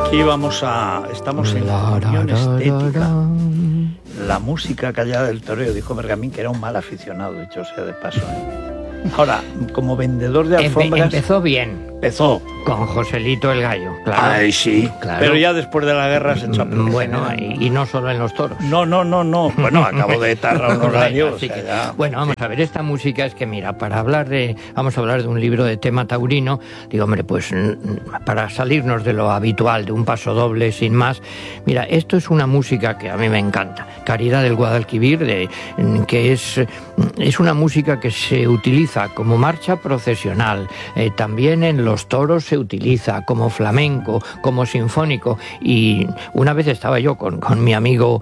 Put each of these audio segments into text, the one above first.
Aquí estamos en Unión Estética. La música callada del toreo, dijo Bergamín, que era un mal aficionado, dicho sea de paso. Ahora, como vendedor de alfombras... Empezó bien. Empezó. Con Joselito el Gallo, claro. Ay, sí. Claro. Pero ya después de la guerra se echó a perder. Bueno, y no solo en los toros. No. Bueno, acabo de tarra un horario. Bueno, vamos a ver, esta música es que, mira, vamos a hablar de un libro de tema taurino, digo, hombre, pues para salirnos de lo habitual, de un paso doble, sin más, mira, esto es una música que a mí me encanta, Caridad del Guadalquivir, que es una música que se utiliza como marcha procesional, también en los toros se utiliza como flamenco, como sinfónico, y una vez estaba yo con mi amigo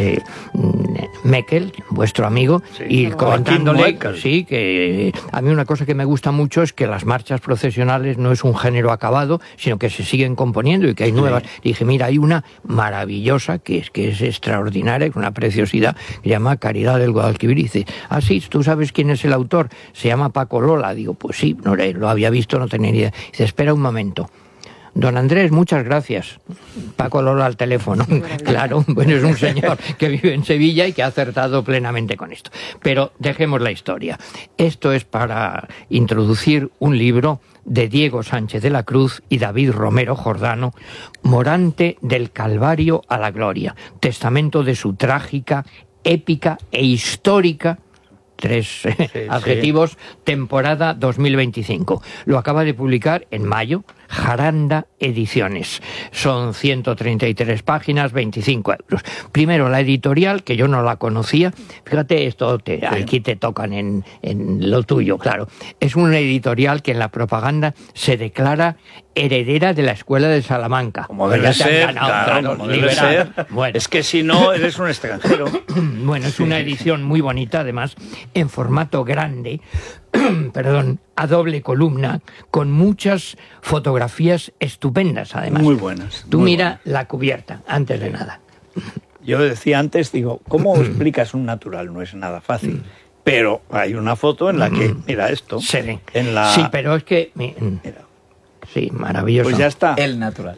Meckel, vuestro amigo, sí, y comentándole sí, que a mí una cosa que me gusta mucho es que las marchas procesionales no es un género acabado, sino que se siguen componiendo y que hay nuevas. Y dije, mira, hay una maravillosa que es extraordinaria, es una preciosidad, que se llama Caridad del Guadalquivir. Y dice, sí, ¿tú sabes quién es el autor? Se llama Paco Lola. Digo, pues sí, no lo había visto, no tenía ni idea. Dice, espera un momento. Don Andrés, muchas gracias. Paco Lola al teléfono. Claro, bueno, es un señor que vive en Sevilla y que ha acertado plenamente con esto. Pero dejemos la historia. Esto es para introducir un libro de Diego Sánchez de la Cruz y David Romero Jordano, Morante del Calvario a la Gloria, testamento de su trágica, épica e histórica, tres adjetivos, temporada 2025. Lo acaba de publicar en mayo Jaranda Ediciones. Son 133 páginas, 25 euros. Primero, la editorial, que yo no la conocía. Fíjate, esto aquí te tocan en lo tuyo, claro. Es una editorial que en la propaganda se declara heredera de la Escuela de Salamanca. Como debe ser, claro, como debe ser. Bueno. Es que si no, eres un extranjero. Bueno, es una edición muy bonita, además, en formato grande, a doble columna, con muchas fotografías estupendas, además. Muy buenas. Tú mira la cubierta, antes de nada. Yo decía antes, digo, ¿cómo explicas un natural? No es nada fácil. Pero hay una foto en la que, mira esto. Sí, pero es que... Mira. Sí, maravilloso. Pues ya está. El natural.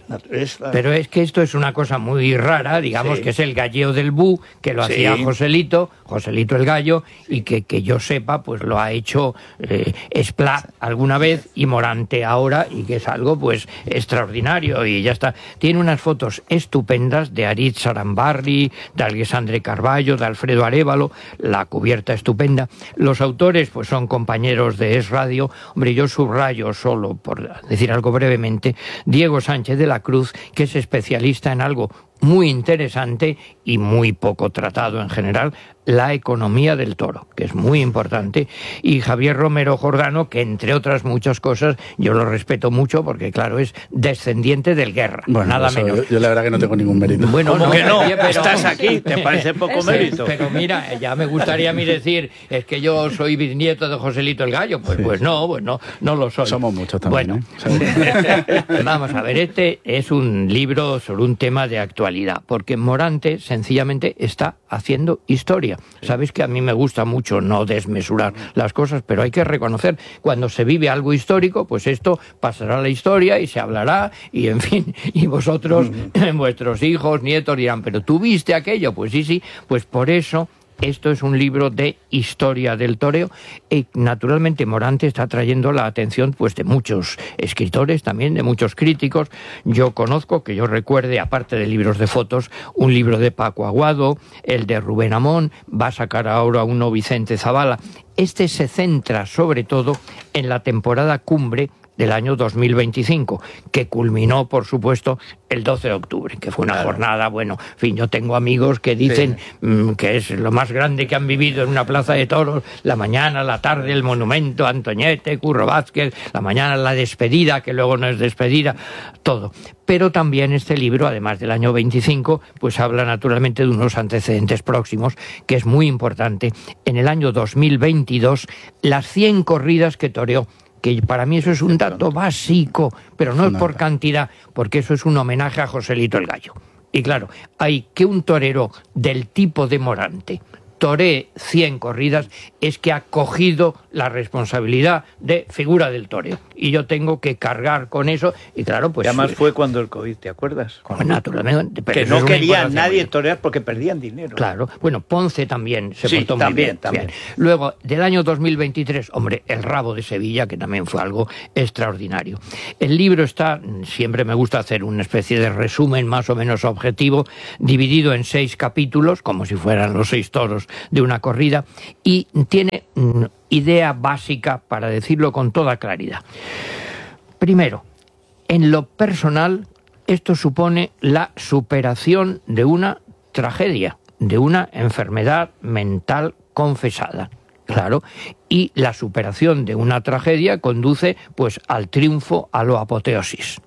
Pero es que esto es una cosa muy rara, digamos, que es el galleo del Bu, que lo hacía Joselito el Gallo, y que yo sepa, pues lo ha hecho Esplá alguna vez y Morante ahora, y que es algo pues extraordinario, y ya está. Tiene unas fotos estupendas de Aritz Arambarri, de Alexandre Carballo, de Alfredo Arévalo, la cubierta estupenda. Los autores pues son compañeros de Es Radio. Hombre, yo subrayo solo, por decir algo brevemente, Diego Sánchez de la Cruz, que es especialista en algo muy interesante y muy poco tratado en general, la economía del toro, que es muy importante, y Javier Romero Jordano, que entre otras muchas cosas yo lo respeto mucho porque claro, es descendiente del Guerra, bueno, nada menos. Yo la verdad que no tengo ningún mérito. Bueno, ¿cómo que no? Pero, estás aquí, ¿te parece poco mérito? Pero mira, ya me gustaría a mí decir, es que yo soy bisnieto de Joselito el Gallo, pues no lo soy. Somos muchos también, bueno, ¿no? Vamos a ver, este es un libro sobre un tema de actualidad, porque Morante sencillamente está haciendo historia. Sabes que a mí me gusta mucho no desmesurar las cosas, pero hay que reconocer, cuando se vive algo histórico, pues esto pasará a la historia y se hablará, y en fin, y vosotros, vuestros hijos, nietos dirán, pero ¿tú viste aquello? Pues sí, pues por eso esto es un libro de historia del toreo, y naturalmente Morante está trayendo la atención pues de muchos escritores, también de muchos críticos. Yo conozco, que yo recuerde, aparte de libros de fotos, un libro de Paco Aguado, el de Rubén Amón, va a sacar ahora uno Vicente Zavala. Este se centra sobre todo en la temporada cumbre del año 2025, que culminó, por supuesto, el 12 de octubre, que fue una jornada, bueno, en fin, yo tengo amigos que dicen que es lo más grande que han vivido en una plaza de toros, la mañana, la tarde, el monumento, Antoñete, Curro Vázquez, la mañana la despedida, que luego no es despedida, todo. Pero también este libro, además del año 25, pues habla naturalmente de unos antecedentes próximos, que es muy importante. En el año 2022, las 100 corridas que toreó, que para mí eso es un dato básico, pero no es por cantidad, porque eso es un homenaje a Joselito el Gallo. Y claro, hay que un torero del tipo de Morante, toree 100 corridas, es que ha cogido la responsabilidad de figura del toreo. Y yo tengo que cargar con eso. Y claro, pues... Y además fue cuando el COVID, ¿te acuerdas? Pues naturalmente. Que no quería nadie torear porque perdían dinero. Claro. Bueno, Ponce también se portó muy bien. También. Luego, del año 2023, hombre, El rabo de Sevilla, que también fue algo extraordinario. El libro está, siempre me gusta hacer una especie de resumen más o menos objetivo, dividido en 6 capítulos, como si fueran los 6 toros de una corrida, y tiene idea básica para decirlo con toda claridad. Primero, en lo personal, esto supone la superación de una tragedia, de una enfermedad mental confesada. Claro, y la superación de una tragedia conduce pues al triunfo, a la apoteosis.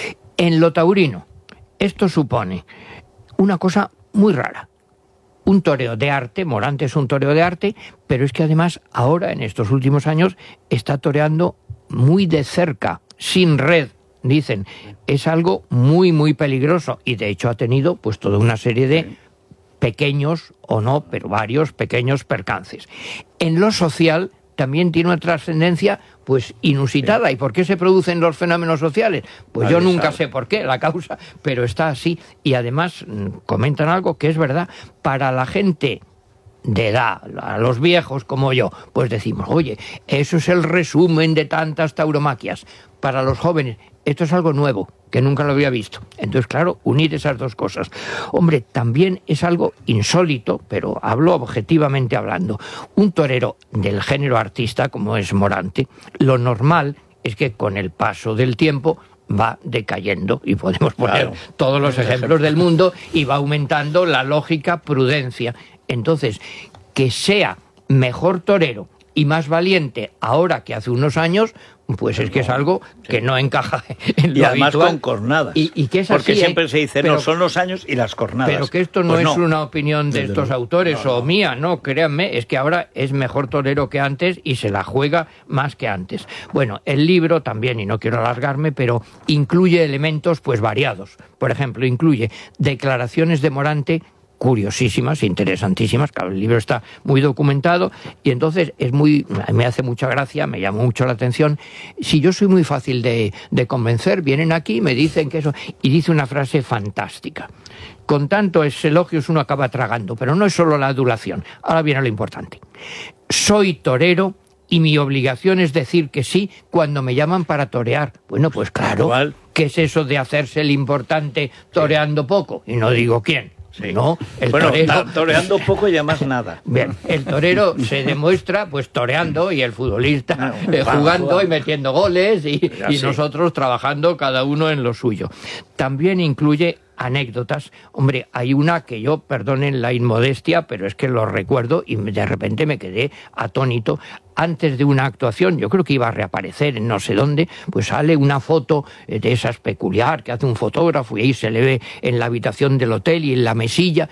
En lo taurino, esto supone una cosa muy rara. Un toreo de arte, Morante es un toreo de arte, pero es que además ahora, en estos últimos años, está toreando muy de cerca, sin red, dicen. Es algo muy, muy peligroso y de hecho ha tenido pues toda una serie de pequeños, o no, pero varios pequeños percances. En lo social también tiene una trascendencia pues inusitada. ¿Y por qué se producen los fenómenos sociales? Pues yo nunca sé por qué, la causa, pero está así. Y además comentan algo que es verdad, para la gente de edad, a los viejos como yo, pues decimos, oye, eso es el resumen de tantas tauromaquias. Para los jóvenes, esto es algo nuevo, que nunca lo había visto. Entonces, claro, unir esas dos cosas. Hombre, también es algo insólito, pero hablo objetivamente hablando. Un torero del género artista, como es Morante, lo normal es que con el paso del tiempo va decayendo, y podemos poner todos los ejemplos del mundo, y va aumentando la lógica prudencia. Entonces, que sea mejor torero y más valiente ahora que hace unos años, pues es que es algo que no encaja en lo y además habitual. Con cornadas. Y que es porque así, siempre se dice, pero, no, son los años y las cornadas. Pero que esto no pues es una opinión de estos autores o mía, no, créanme, es que ahora es mejor torero que antes y se la juega más que antes. Bueno, el libro también, y no quiero alargarme, pero incluye elementos pues variados. Por ejemplo, incluye declaraciones de Morante curiosísimas, interesantísimas. Claro, el libro está muy documentado y entonces me hace mucha gracia, me llama mucho la atención. Si yo soy muy fácil de convencer, vienen aquí y me dicen que eso, y dice una frase fantástica. Con tantos elogios uno acaba tragando, pero no es solo la adulación. Ahora viene lo importante. Soy torero y mi obligación es decir que sí cuando me llaman para torear. Bueno, pues claro, ¿qué es eso de hacerse el importante toreando poco? Y no digo quién. Sí. No, el torero, toreando poco y además nada. Bien, el torero se demuestra pues toreando y el futbolista jugando y metiendo goles y nosotros trabajando cada uno en lo suyo. También incluye anécdotas. Hombre, hay una que yo, perdonen la inmodestia, pero es que lo recuerdo y de repente me quedé atónito. Antes de una actuación, yo creo que iba a reaparecer en no sé dónde, pues sale una foto de esas peculiar que hace un fotógrafo y ahí se le ve en la habitación del hotel y en la mesilla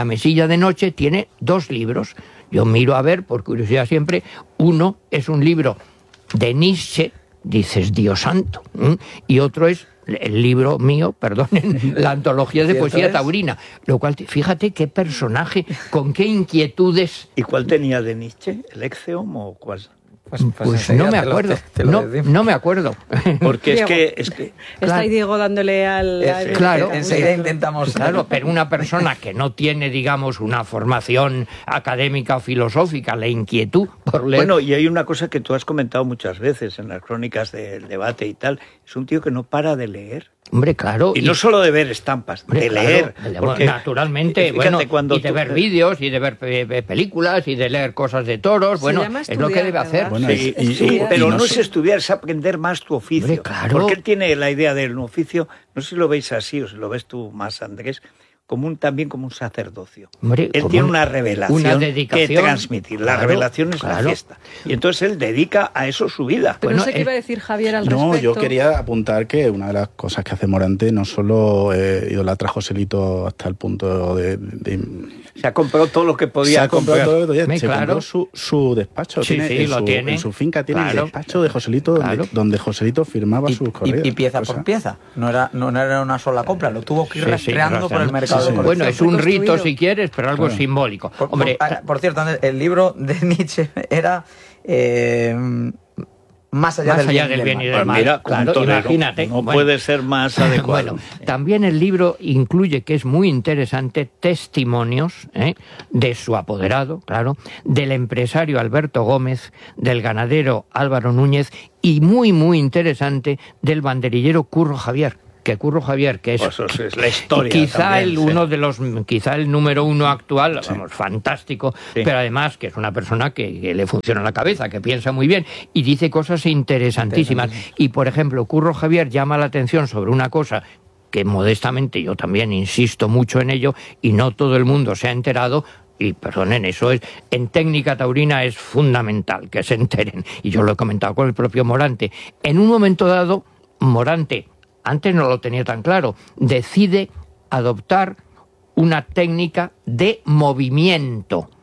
de noche tiene 2 libros. Yo miro a ver, por curiosidad siempre, uno es un libro de Nietzsche, dices Dios santo, y otro es el libro mío, perdonen, la antología de poesía taurina, lo cual, fíjate qué personaje, con qué inquietudes. ¿Y cuál tenía de Nietzsche? ¿El Exeom o cuál? Pues no me acuerdo, no me acuerdo. Porque es que está ahí Diego dándole al... Claro, enseguida intentamos... Claro, pero una persona que no tiene, digamos, una formación académica o filosófica, la inquietud por leer... Bueno, y hay una cosa que tú has comentado muchas veces en las crónicas del debate y tal, es un tío que no para de leer. Hombre, claro. Y no solo de ver estampas, de leer. Porque, naturalmente, bueno, y de ver vídeos, y de ver películas, y de leer cosas de toros, bueno, es lo que debe hacer. Bueno, pero no es estudiar, es aprender más tu oficio. Hombre, claro. Porque él tiene la idea del oficio, no sé si lo veis así o si lo ves tú más, Andrés, también como un sacerdocio. Hombre, él tiene una revelación, una dedicación, que transmitir. La revelación es la fiesta. Y entonces él dedica a eso su vida. Pues no sé qué iba a decir Javier al respecto. No, yo quería apuntar que una de las cosas que hace Morante no solo idolatra a Joselito hasta el punto de Se ha comprado todo lo que podía comprar. Se compró su despacho. Sí, lo tiene. En su finca tiene el despacho de Joselito, donde Joselito firmaba sus correos. Y pieza por pieza. No era una sola compra, lo tuvo que ir rastreando por el mercado. Sí. Bueno, es un rito si quieres, pero algo simbólico. Por cierto, el libro de Nietzsche era... más allá del bien y del mal. Mira, claro, imagínate. No puede ser más adecuado. Bueno, también el libro incluye, que es muy interesante, testimonios de su apoderado, claro, del empresario Alberto Gómez, del ganadero Álvaro Núñez y muy, muy interesante del banderillero Curro Javier. Que Curro Javier, que es, pues eso es la historia quizá también, quizá el número uno actual, vamos, fantástico, pero además que es una persona que le funciona la cabeza, que piensa muy bien y dice cosas interesantísimas. Y por ejemplo, Curro Javier llama la atención sobre una cosa que modestamente yo también insisto mucho en ello y no todo el mundo se ha enterado. Y perdonen, eso es, en técnica taurina es fundamental que se enteren. Y yo lo he comentado con el propio Morante. En un momento dado, Morante, antes no lo tenía tan claro, decide adoptar una técnica de movimiento.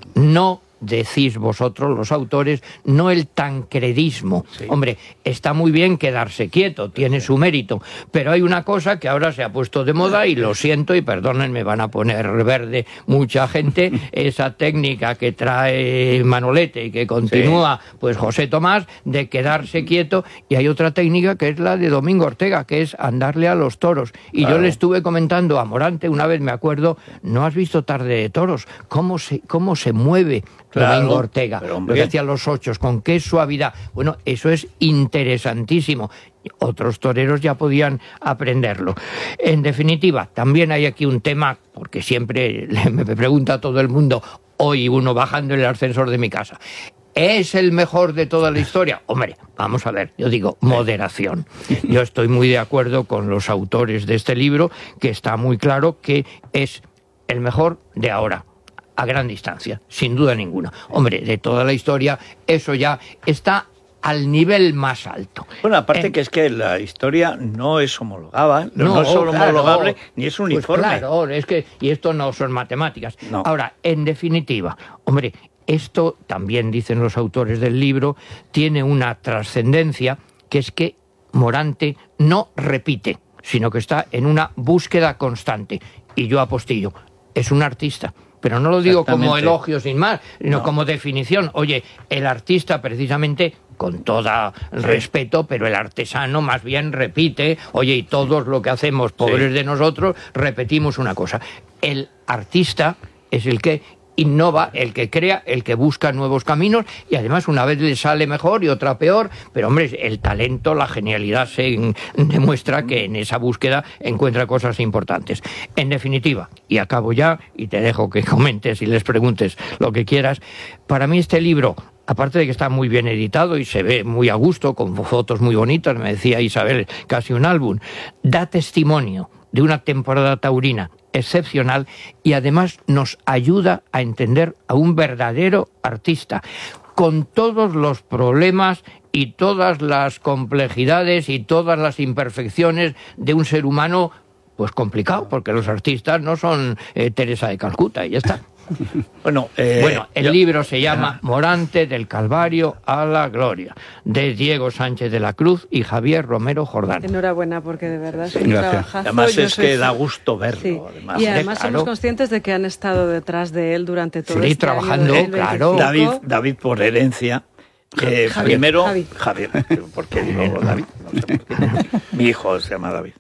No decís vosotros, los autores, no el tancredismo. Sí. Hombre, está muy bien quedarse quieto, tiene su mérito, pero hay una cosa que ahora se ha puesto de moda y lo siento, y perdonen, me van a poner verde mucha gente, esa técnica que trae Manolete y que continúa pues José Tomás, de quedarse quieto, y hay otra técnica que es la de Domingo Ortega, que es andarle a los toros. Y yo le estuve comentando a Morante una vez, me acuerdo, ¿no has visto Tarde de Toros? ¿Cómo se mueve Domingo Ortega? Lo que hacía los ochos, con qué suavidad. Bueno, eso es interesantísimo. Otros toreros ya podían aprenderlo. En definitiva, también hay aquí un tema, porque siempre me pregunta todo el mundo, hoy uno bajando en el ascensor de mi casa, ¿es el mejor de toda la historia? Hombre, vamos a ver, yo digo moderación. Yo estoy muy de acuerdo con los autores de este libro, que está muy claro que es el mejor de ahora, a gran distancia, sin duda ninguna. Hombre, de toda la historia, eso ya está al nivel más alto. Bueno, aparte que es que la historia no es homologada, no es solo homologable, ni es uniforme. Pues claro, es que, y esto no son matemáticas. No. Ahora, en definitiva, hombre, esto también dicen los autores del libro, tiene una trascendencia, que es que Morante no repite, sino que está en una búsqueda constante. Y yo apostillo, es un artista. Pero no lo digo como elogio sin más, sino como definición. Oye, el artista precisamente, con todo respeto, pero el artesano más bien repite. Oye, y todos lo que hacemos, pobres de nosotros, repetimos una cosa. El artista es el que innova, el que crea, el que busca nuevos caminos, y además una vez le sale mejor y otra peor, pero hombre, el talento, la genialidad se demuestra que en esa búsqueda encuentra cosas importantes. En definitiva, y acabo ya, y te dejo que comentes y les preguntes lo que quieras, para mí este libro, aparte de que está muy bien editado y se ve muy a gusto, con fotos muy bonitas, me decía Isabel, casi un álbum, da testimonio de una temporada taurina excepcional y además nos ayuda a entender a un verdadero artista, con todos los problemas y todas las complejidades y todas las imperfecciones de un ser humano pues complicado, porque los artistas no son Teresa de Calcuta y ya está. Bueno, el libro se llama Morante del Calvario a la Gloria, de Diego Sánchez de la Cruz y Javier Romero Jordán. Enhorabuena, porque de verdad es un trabajazo. Además es que da gusto verlo. Sí. Y además somos conscientes de que han estado detrás de él durante todo este trabajando, año. Claro. David por herencia. Primero, Javier. ¿Por qué digo David? No sé por qué. Mi hijo se llama David.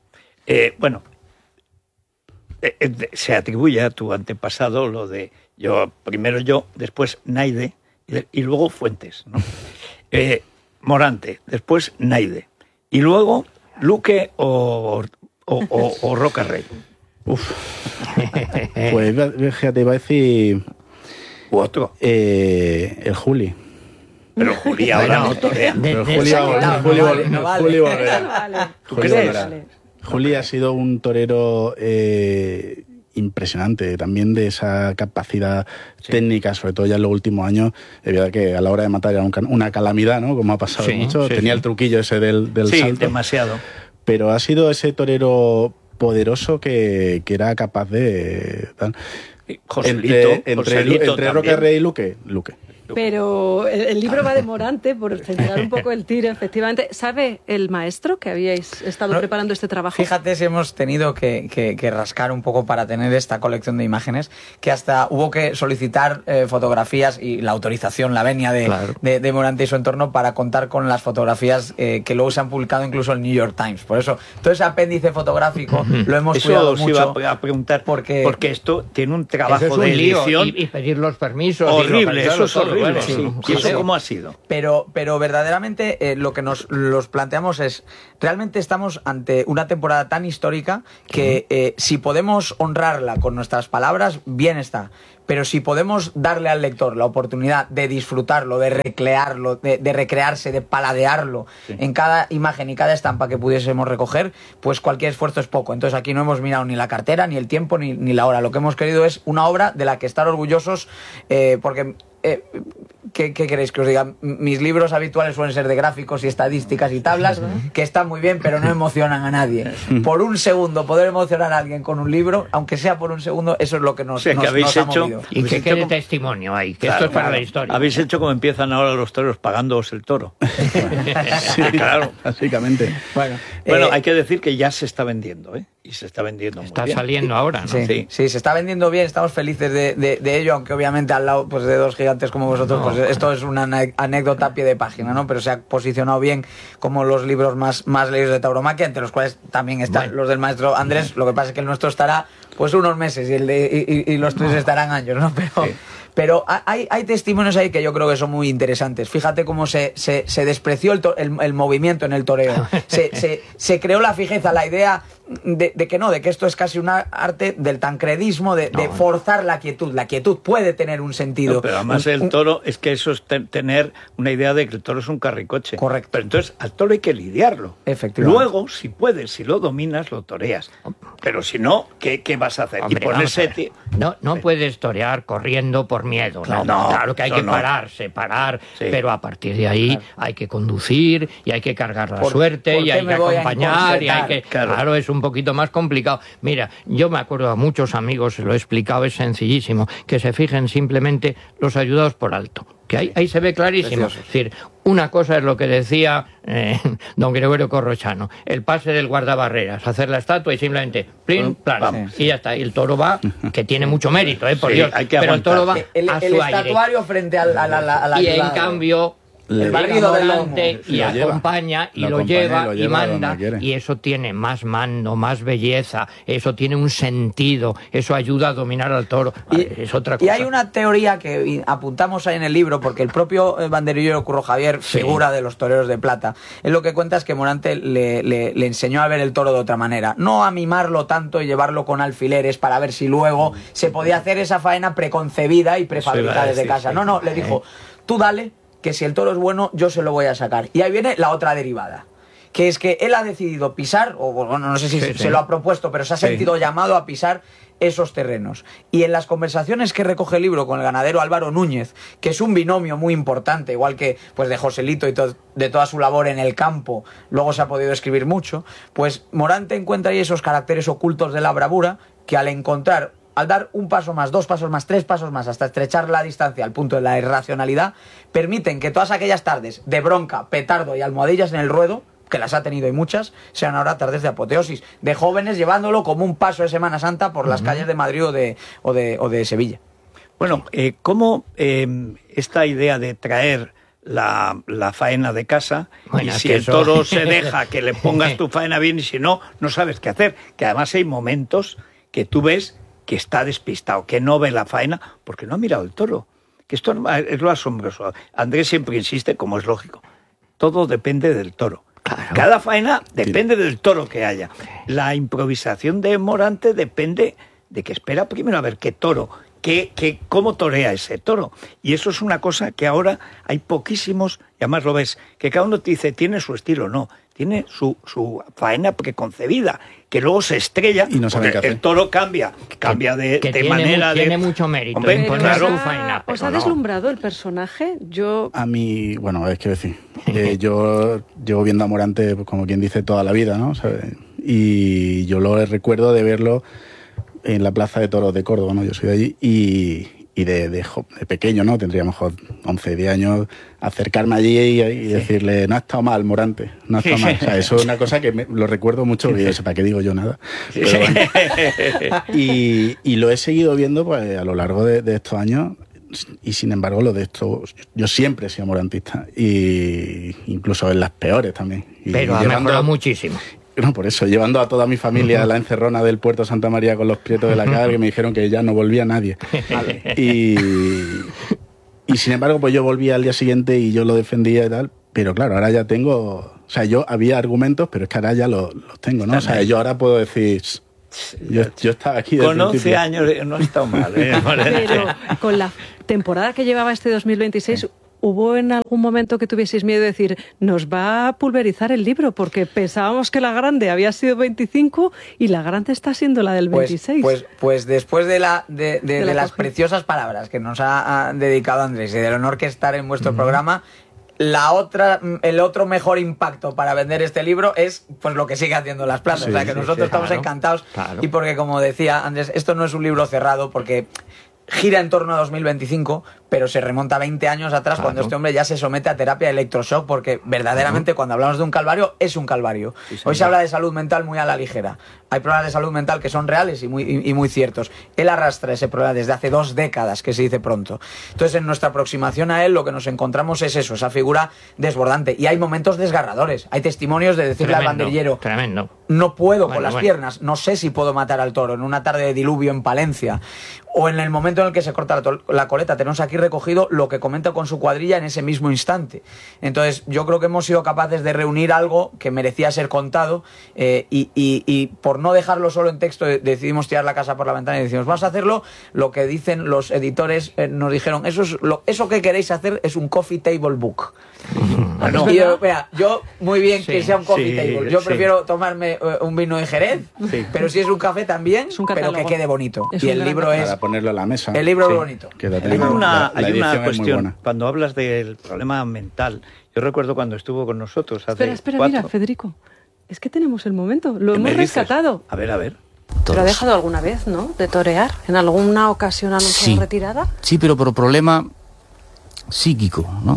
Se atribuye a tu antepasado lo de primero yo, después Naide y luego Fuentes, ¿no? Morante, después Naide y luego Luque o Roca Rey. Pues fíjate, iba a decir otro. El Juli. Pero Juli ahora no torea. ¿Tú crees? Juli ha sido un torero impresionante, también de esa capacidad técnica, sobre todo ya en los últimos años. Es verdad que a la hora de matar era una calamidad, ¿no? Como ha pasado mucho. Tenía el truquillo ese del salto. Demasiado. Pero ha sido ese torero poderoso que era capaz de... Entre Rocarrey y Luque. Pero el libro va de Morante, por centrar un poco el tiro, efectivamente. ¿Sabe el maestro que habíais estado preparando este trabajo? Fíjate si hemos tenido que rascar un poco para tener esta colección de imágenes, que hasta hubo que solicitar fotografías y la autorización, la venia de Morante y su entorno para contar con las fotografías que luego se han publicado incluso en el New York Times. Por eso, todo ese apéndice fotográfico lo hemos cuidado mucho. Eso os iba a preguntar, porque esto tiene un trabajo de edición. Y pedir los permisos. Horrible, eso es horrible. Bueno, sí. ¿Y eso cómo ha sido? Pero verdaderamente lo que nos planteamos es, realmente estamos ante una temporada tan histórica que si podemos honrarla con nuestras palabras, bien está. Pero si podemos darle al lector la oportunidad de disfrutarlo, de recrearlo, de recrearse, de paladearlo en cada imagen y cada estampa que pudiésemos recoger, pues cualquier esfuerzo es poco. Entonces aquí no hemos mirado ni la cartera, ni el tiempo, ni la hora. Lo que hemos querido es una obra de la que estar orgullosos, porque... ¿Qué queréis que os diga? Mis libros habituales suelen ser de gráficos y estadísticas y tablas, que están muy bien, pero no emocionan a nadie. Por un segundo, poder emocionar a alguien con un libro, aunque sea por un segundo, eso es lo que nos ha movido. Y que quede testimonio ahí, que esto es para la historia. Habéis hecho como empiezan ahora los toreros, pagándoos el toro. Sí, claro, básicamente. Bueno, hay que decir que ya se está vendiendo, ¿eh? Y se está vendiendo muy bien. Está saliendo ahora, ¿no? Sí, se está vendiendo bien, estamos felices de ello, aunque obviamente al lado pues de dos gigantes como vosotros, pues esto es una anécdota a pie de página, ¿no? Pero se ha posicionado bien como los libros más leídos de tauromaquia, entre los cuales también están los del maestro Andrés. Lo que pasa es que el nuestro estará pues unos meses y los tuyos estarán años, ¿no? Pero hay testimonios ahí que yo creo que son muy interesantes. Fíjate cómo se despreció el movimiento en el toreo. Se creó la fijeza, la idea de que esto es casi un arte del tancredismo, de forzar la quietud. La quietud puede tener un sentido. Pero además el toro, es que eso es tener una idea de que el toro es un carricoche. Correcto. Pero entonces al toro hay que lidiarlo. Efectivamente. Luego, si puedes, si lo dominas, lo toreas. Pero si no, ¿qué vas a hacer? Hombre, no puedes torear corriendo por miedo. No, claro que hay que parar, pero a partir de ahí hay que conducir y hay que cargar la suerte y hay que acompañar y hay que... Claro, es un poquito más complicado. Mira, yo me acuerdo a muchos amigos, se lo he explicado, es sencillísimo, que se fijen simplemente los ayudados por alto. Que ahí se ve clarísimo. Es decir, una cosa es lo que decía don Gregorio Corrochano, el pase del guardabarreras, hacer la estatua y simplemente plin, plan, y ya está. Y el toro va, que tiene mucho mérito, por Dios, pero el toro va a su estatuario aire. Frente a la y en cambio... el barrido del lomo y acompaña y lo lleva y manda, y eso tiene más mando, más belleza, eso tiene un sentido, eso ayuda a dominar al toro. Es otra cosa. Y hay una teoría que apuntamos ahí en el libro, porque el propio banderillero Curro Javier, figura de los toreros de plata, es lo que cuenta, es que Morante le enseñó a ver el toro de otra manera, no a mimarlo tanto y llevarlo con alfileres para ver si luego se podía hacer esa faena preconcebida y prefabricada desde casa. No, le dijo, tú dale, que si el toro es bueno, yo se lo voy a sacar. Y ahí viene la otra derivada, que es que él ha decidido pisar, o bueno, no sé si se lo ha propuesto, pero se ha sentido llamado a pisar esos terrenos. Y en las conversaciones que recoge el libro con el ganadero Álvaro Núñez, que es un binomio muy importante, igual que pues de Joselito y de toda su labor en el campo, luego se ha podido escribir mucho, pues Morante encuentra ahí esos caracteres ocultos de la bravura que al dar un paso más, 2 pasos más, 3 pasos más, hasta estrechar la distancia al punto de la irracionalidad, permiten que todas aquellas tardes de bronca, petardo y almohadillas en el ruedo, que las ha tenido y muchas, sean ahora tardes de apoteosis, de jóvenes llevándolo como un paso de Semana Santa por las calles de Madrid o de Sevilla. Bueno, ¿cómo esta idea de traer la faena de casa, y si el toro se deja que le pongas tu faena bien, y si no, no sabes qué hacer? Que además hay momentos que tú ves que está despistado, que no ve la faena, porque no ha mirado el toro. Que esto es lo asombroso. Andrés siempre insiste, como es lógico, todo depende del toro. Claro. Cada faena depende del toro que haya. La improvisación de Morante depende de que espera primero a ver qué toro, cómo torea ese toro. Y eso es una cosa que ahora hay poquísimos, y además lo ves, que cada uno te dice, tiene su estilo, no, tiene su faena preconcebida, que luego se estrella, y no sabe qué hacer. El toro cambia de manera. Tiene mucho mérito. Hombre, claro. ¿Os ha deslumbrado el personaje? A mí, bueno, es que decir, yo llevo viendo a Morante, como quien dice, toda la vida, ¿no? O sea, y yo lo recuerdo de verlo en la Plaza de Toros de Córdoba, ¿no? Yo soy de allí y de pequeño, ¿no? Tendría a lo mejor 11, 10 años, acercarme allí y decirle, no ha estado mal, Morante, no ha estado mal. O sea, eso es una cosa que lo recuerdo mucho, porque yo sé para qué digo yo nada. Pero bueno. Y lo he seguido viendo pues a lo largo de estos años, y sin embargo lo de esto, yo siempre he sido morantista, y incluso en las peores también. Pero ha mejorado muchísimo. No, por eso, llevando a toda mi familia a la encerrona del Puerto Santa María con los prietos de la cara, que me dijeron que ya no volvía nadie. Y sin embargo, pues yo volví al día siguiente y yo lo defendía y tal, pero claro, ahora ya tengo... O sea, yo había argumentos, pero es que ahora ya los tengo, ¿no? O sea, yo ahora puedo decir... Yo estaba aquí con 11 años no ha estado mal, ¿eh? Pero con la temporada que llevaba este 2026... ¿Hubo en algún momento que tuvieseis miedo de decir, nos va a pulverizar el libro? Porque pensábamos que la grande había sido 25 y la grande está siendo la del 26. Pues después de las preciosas palabras que nos ha dedicado Andrés y del honor que estar en vuestro programa, el otro mejor impacto para vender este libro es pues lo que sigue haciendo Las Plazas. O sea, que nosotros estamos encantados. Claro. Y porque, como decía Andrés, esto no es un libro cerrado, porque gira en torno a 2025, pero se remonta 20 años atrás, cuando este hombre ya se somete a terapia de electroshock, porque verdaderamente cuando hablamos de un calvario, es un calvario. Hoy se habla de salud mental muy a la ligera. Hay problemas de salud mental que son reales y muy ciertos. Él arrastra ese problema desde hace 2 décadas, que se dice pronto. Entonces, en nuestra aproximación a él, lo que nos encontramos es eso, esa figura desbordante. Y hay momentos desgarradores. Hay testimonios de decirle al banderillero, no puedo con las piernas, no sé si puedo matar al toro, en una tarde de diluvio en Palencia. O en el momento en el que se corta la coleta. Tenemos aquí recogido lo que comenta con su cuadrilla en ese mismo instante. Entonces, yo creo que hemos sido capaces de reunir algo que merecía ser contado, y por no dejarlo solo en texto, decidimos tirar la casa por la ventana y decimos, vamos a hacerlo. Lo que dicen los editores, nos dijeron, eso que queréis hacer es un coffee table book. Bueno, yo muy bien que sea un coffee table. Yo prefiero tomarme un vino de Jerez, pero si es un café también, pero que quede bonito. Y el libro es... Para ponerlo en la mesa. El libro es bonito. Hay una cuestión, cuando hablas del problema mental, yo recuerdo cuando estuvo con nosotros hace Mira, Federico, es que tenemos el momento, lo hemos rescatado. A ver. Pero ha dejado alguna vez, ¿no?, de torear. ¿En alguna ocasión anunciado retirada? Sí, pero por problema psíquico, ¿no?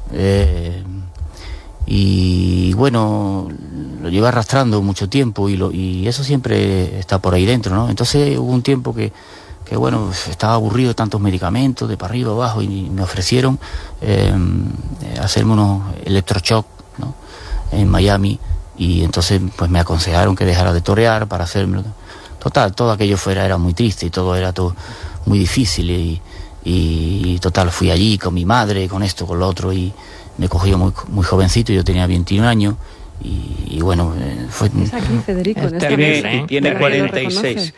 Y bueno, lo lleva arrastrando mucho tiempo y eso siempre está por ahí dentro, ¿no? Entonces hubo un tiempo que bueno, estaba aburrido de tantos medicamentos, de para arriba, abajo, y me ofrecieron hacerme unos electroshock, ¿no?, en Miami, y entonces pues me aconsejaron que dejara de torear para hacérmelo. Total, todo aquello era muy triste y todo era todo muy difícil, y total, fui allí con mi madre, con esto, con lo otro, y me cogió muy jovencito, yo tenía 21 años, y bueno, fue... Es aquí, Federico, tiene 46.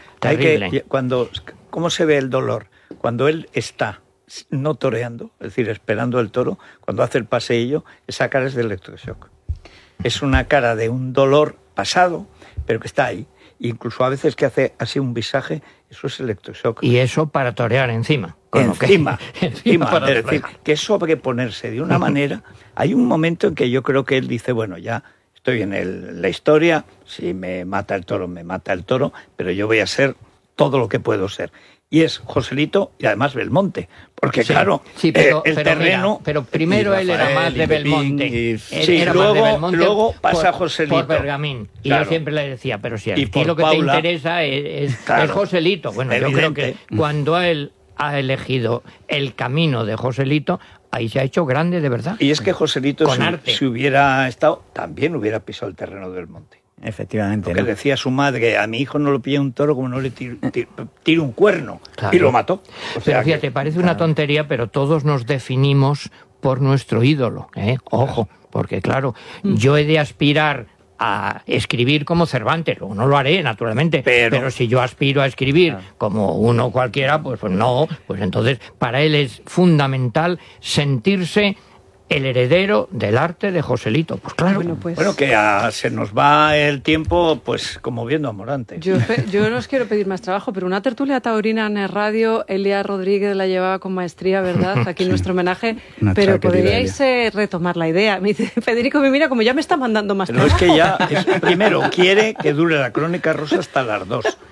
¿Cómo se ve el dolor? Cuando él está no toreando, es decir, esperando el toro, cuando hace el paseillo, esa cara es de electroshock. Es una cara de un dolor pasado, pero que está ahí. Incluso a veces que hace así un visaje, eso es electroshock. Y eso para torear encima. Encima, que eso hay que ponerse de una manera. Hay un momento en que yo creo que él dice, bueno, ya estoy en la historia, si me mata el toro, me mata el toro, pero yo voy a ser todo lo que puedo ser. Y es Joselito y además Belmonte, porque claro, pero terreno... Mira, pero primero él era más de Belmonte. Luego pasa Joselito. Por Bergamín. Y yo siempre le decía, pero si a ti lo que te interesa es Joselito. Bueno, yo creo que cuando él ha elegido el camino de Joselito, ahí se ha hecho grande de verdad. Y es que Joselito, si hubiera estado, también hubiera pisado el terreno del monte. Efectivamente. Porque decía su madre, a mi hijo no lo pilla un toro como no le tiro un cuerno. Claro. Y lo mató. O sea, pero fíjate, parece una tontería, pero todos nos definimos por nuestro ídolo, ¿eh? Ojo, porque claro, yo he de aspirar a escribir como Cervantes, no lo haré, naturalmente, pero si yo aspiro a escribir como uno cualquiera, pues no, pues entonces para él es fundamental sentirse el heredero del arte de Joselito. Pues claro. Bueno, que se nos va el tiempo, pues como viendo a Morante. Yo no os quiero pedir más trabajo, pero una tertulia taurina en el radio, Elia Rodríguez la llevaba con maestría, ¿verdad? Aquí nuestro homenaje. Pero podríais retomar la idea. Me dice Federico, mira, como ya me está mandando más trabajo. Pero es que ya, primero, quiere que dure la Crónica Rosa hasta las 2.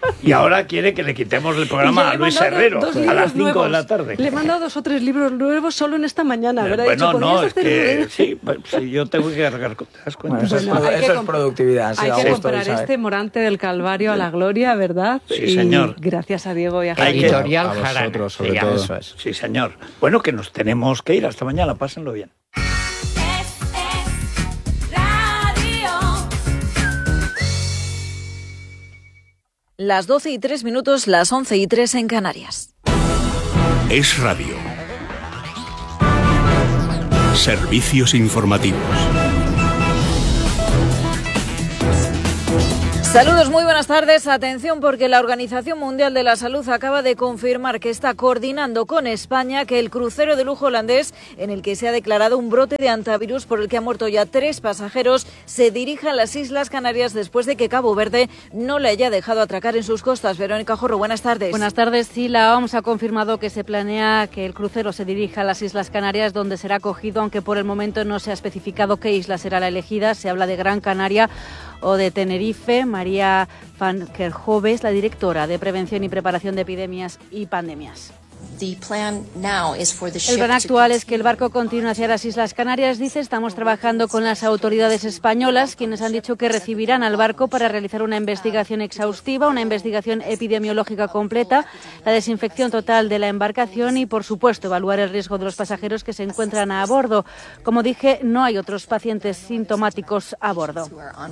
Y ahora quiere que le quitemos el programa a Luis Herrero a las 5 de la tarde. Le he mandado 2 o 3 libros nuevos solo en esta mañana. Bueno, no, es que sí, yo tengo que cargar. ¿Te das cuenta? Bueno, eso es productividad. Hay que comprar este Morante del Calvario a la gloria, ¿verdad? Sí, señor. Y gracias a Diego y a Javier. Editorial a vosotros, sobre Jarana. todo. Eso es. Sí, señor. Bueno, que nos tenemos que ir. Hasta mañana. Pásenlo bien. Las 12:03, las 11:03 en Canarias. Es Radio. Servicios informativos. Saludos, muy buenas tardes. Atención porque la Organización Mundial de la Salud acaba de confirmar que está coordinando con España que el crucero de lujo holandés, en el que se ha declarado un brote de hantavirus por el que han muerto ya 3 pasajeros, se dirija a las Islas Canarias después de que Cabo Verde no le haya dejado atracar en sus costas. Verónica Jorro, buenas tardes. Buenas tardes. Sí, la OMS ha confirmado que se planea que el crucero se dirija a las Islas Canarias, donde será acogido, aunque por el momento no se ha especificado qué isla será la elegida. Se habla de Gran Canaria o de Tenerife. María Van Kerkhove es la directora de Prevención y Preparación de Epidemias y Pandemias. El plan actual es que el barco continúe hacia las Islas Canarias. Dice, estamos trabajando con las autoridades españolas, quienes han dicho que recibirán al barco para realizar una investigación exhaustiva, una investigación epidemiológica completa, la desinfección total de la embarcación y, por supuesto, evaluar el riesgo de los pasajeros que se encuentran a bordo. Como dije, no hay otros pacientes sintomáticos a bordo.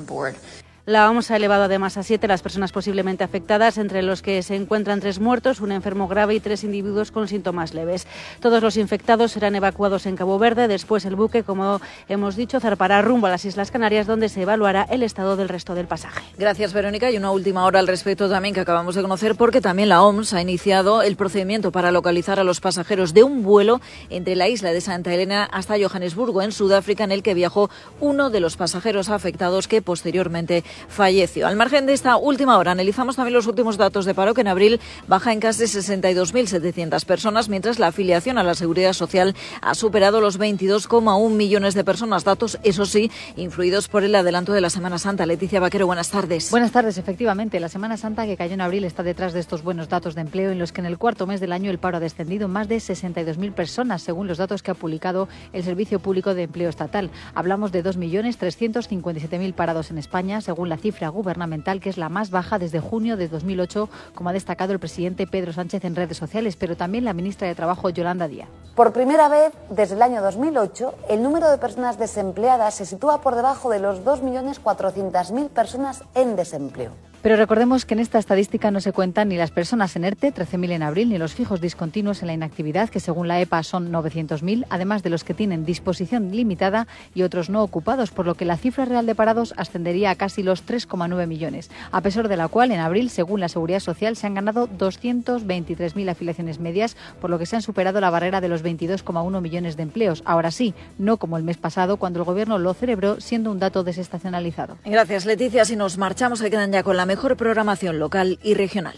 La OMS ha elevado además a 7 las personas posiblemente afectadas, entre los que se encuentran 3 muertos, un enfermo grave y 3 individuos con síntomas leves. Todos los infectados serán evacuados en Cabo Verde. Después el buque, como hemos dicho, zarpará rumbo a las Islas Canarias, donde se evaluará el estado del resto del pasaje. Gracias, Verónica. Y una última hora al respecto también que acabamos de conocer, porque también la OMS ha iniciado el procedimiento para localizar a los pasajeros de un vuelo entre la isla de Santa Helena hasta Johannesburgo, en Sudáfrica, en el que viajó uno de los pasajeros afectados, que posteriormente falleció. Al margen de esta última hora, analizamos también los últimos datos de paro, que en abril baja en casi 62.700 personas, mientras la afiliación a la Seguridad Social ha superado los 22,1 millones de personas. Datos, eso sí, influidos por el adelanto de la Semana Santa. Leticia Vaquero, buenas tardes. Buenas tardes, efectivamente. La Semana Santa, que cayó en abril, está detrás de estos buenos datos de empleo, en los que en el cuarto mes del año el paro ha descendido más de 62.000 personas, según los datos que ha publicado el Servicio Público de Empleo Estatal. Hablamos de 2.357.000 parados en España, según la cifra gubernamental, que es la más baja desde junio de 2008, como ha destacado el presidente Pedro Sánchez en redes sociales, pero también la ministra de Trabajo, Yolanda Díaz. Por primera vez desde el año 2008, el número de personas desempleadas se sitúa por debajo de los 2.400.000 personas en desempleo. Pero recordemos que en esta estadística no se cuentan ni las personas en ERTE, 13.000 en abril, ni los fijos discontinuos en la inactividad, que según la EPA son 900.000, además de los que tienen disposición limitada y otros no ocupados, por lo que la cifra real de parados ascendería a casi los 3,9 millones, a pesar de la cual en abril, según la Seguridad Social, se han ganado 223.000 afiliaciones medias, por lo que se han superado la barrera de los 22,1 millones de empleos. Ahora sí, no como el mes pasado, cuando el Gobierno lo celebró, siendo un dato desestacionalizado. Gracias, Leticia. Si nos marchamos, se quedan ya con la mejor programación local y regional.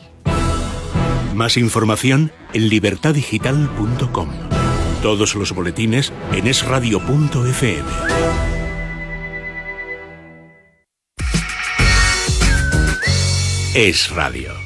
Más información en libertadigital.com. Todos los boletines en esradio.fm. Es Radio.